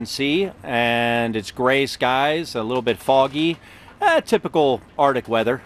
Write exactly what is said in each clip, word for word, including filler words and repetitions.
Sea, and it's gray skies, a little bit foggy, uh, typical Arctic weather.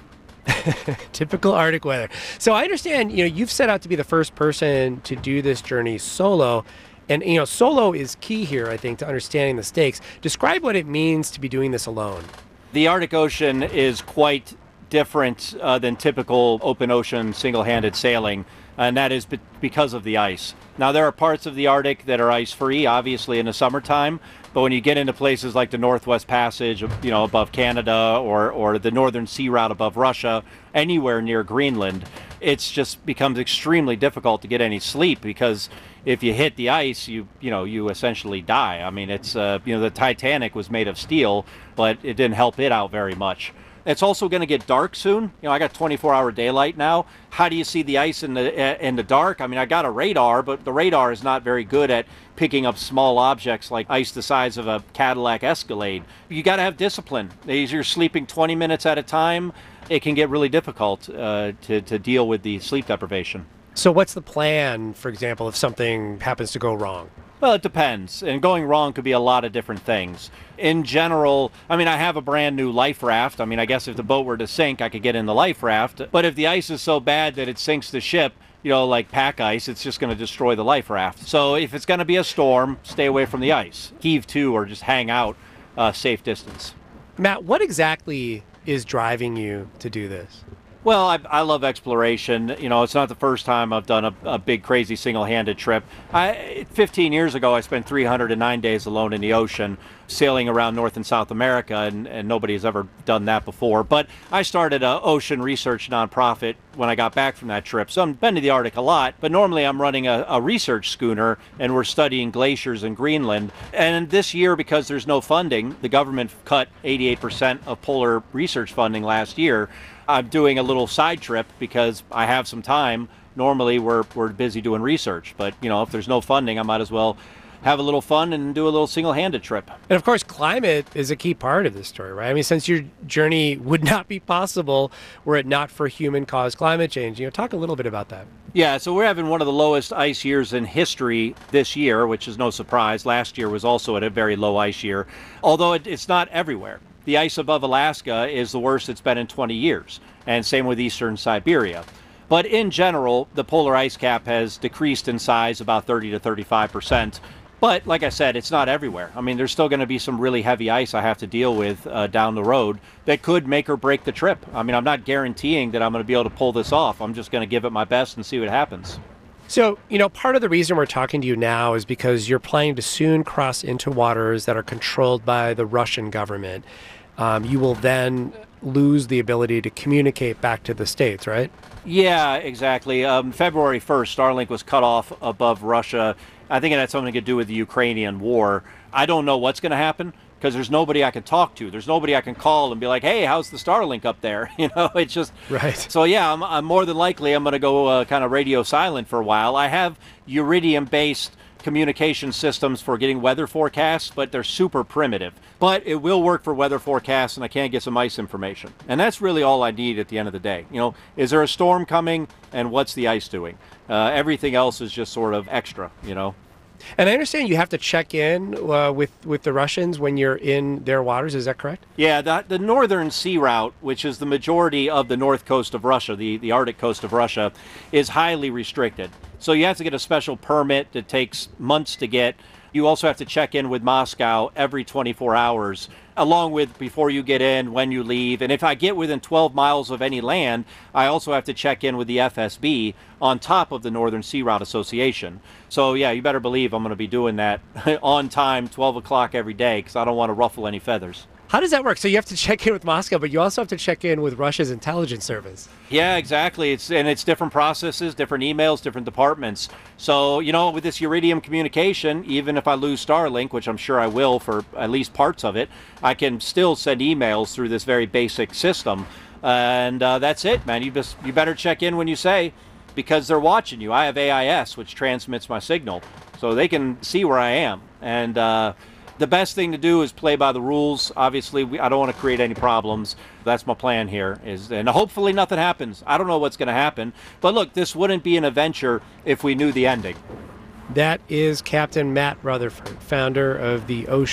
Typical Arctic weather. So I understand, you know, you've set out to be the first person to do this journey solo. And, you know, solo is key here, I think, to understanding the stakes. Describe what it means to be doing this alone. The Arctic Ocean is quite different uh, than typical open ocean single-handed sailing, and that is be- because of the ice. Now, there are parts of the Arctic that are ice-free, obviously in the summertime, but when you get into places like the Northwest Passage, you know, above Canada, or, or the Northern Sea Route above Russia, anywhere near Greenland, it's just becomes extremely difficult to get any sleep, because if you hit the ice, you you know, you essentially die. I mean, it's, uh, you know, the Titanic was made of steel, but it didn't help it out very much. It's also going to get dark soon. You know, I got twenty-four hour daylight now. How do you see the ice in the in the dark? I mean, I got a radar, but the radar is not very good at picking up small objects like ice the size of a Cadillac Escalade. You got to have discipline. As you're sleeping twenty minutes at a time, it can get really difficult uh, to, to deal with the sleep deprivation. So what's the plan, for example, if something happens to go wrong? Well, it depends. And going wrong could be a lot of different things. In general, I mean, I have a brand new life raft. I mean, I guess if the boat were to sink, I could get in the life raft. But if the ice is so bad that it sinks the ship, you know, like pack ice, it's just going to destroy the life raft. So if it's going to be a storm, stay away from the ice. Heave to or just hang out a safe distance. Matt, what exactly is driving you to do this? Well, I, I love exploration. You know, it's not the first time I've done a, a big, crazy single-handed trip. I, fifteen years ago, I spent three hundred nine days alone in the ocean, sailing around North and South America, and, and nobody has ever done that before. But I started an ocean research nonprofit when I got back from that trip. So I've been to the Arctic a lot, but normally I'm running a, a research schooner, and we're studying glaciers in Greenland. And this year, because there's no funding, the government cut eighty-eight percent of polar research funding last year. I'm doing a little side trip because I have some time. Normally we're we're busy doing research, but you know, if there's no funding, I might as well have a little fun and do a little single-handed trip. And of course, climate is a key part of this story, right? I mean, since your journey would not be possible were it not for human-caused climate change. You know, talk a little bit about that. Yeah, so we're having one of the lowest ice years in history this year, which is no surprise. Last year was also at a very low ice year, although it, it's not everywhere. The ice above Alaska is the worst it's been in twenty years, and same with eastern Siberia. But in general, the polar ice cap has decreased in size about thirty to thirty-five percent. But like I said, it's not everywhere. I mean, there's still going to be some really heavy ice I have to deal with uh, down the road that could make or break the trip. I mean, I'm not guaranteeing that I'm going to be able to pull this off. I'm just going to give it my best and see what happens. So, you know, part of the reason we're talking to you now is because you're planning to soon cross into waters that are controlled by the Russian government. Um, you will then lose the ability to communicate back to the States, right? Yeah, exactly. Um, February first, Starlink was cut off above Russia. I think it had something to do with the Ukrainian war. I don't know what's going to happen because there's nobody I can talk to. There's nobody I can call and be like, hey, how's the Starlink up there? You know, it's just... Right. So, yeah, I'm, I'm more than likely I'm going to go uh, kind of radio silent for a while. I have Iridium-based communication systems for getting weather forecasts, but they're super primitive. But it will work for weather forecasts, and I can get some ice information. And that's really all I need at the end of the day. You know, is there a storm coming, and what's the ice doing? Uh, everything else is just sort of extra, you know. And I understand you have to check in uh, with, with the Russians when you're in their waters. Is that correct? Yeah, the, the Northern Sea Route, which is the majority of the north coast of Russia, the, the Arctic coast of Russia, is highly restricted. So you have to get a special permit that takes months to get. You also have to check in with Moscow every twenty-four hours, along with before you get in, when you leave. And if I get within twelve miles of any land, I also have to check in with the F S B on top of the Northern Sea Route Association. So yeah, you better believe I'm going to be doing that on time, twelve o'clock every day, because I don't want to ruffle any feathers. How does that work? So you have to check in with Moscow, but you also have to check in with Russia's intelligence service. Yeah, exactly. It's and it's different processes, different emails, different departments. So, you know, with this Iridium communication, even if I lose Starlink, which I'm sure I will for at least parts of it, I can still send emails through this very basic system. And uh, that's it, man. You just you better check in when you say, because they're watching you. I have A I S, which transmits my signal, so they can see where I am. And uh, the best thing to do is play by the rules. Obviously, we, I don't want to create any problems. That's my plan here. Is and hopefully nothing happens. I don't know what's going to happen. But look, this wouldn't be an adventure if we knew the ending. That is Captain Matt Rutherford, founder of the Ocean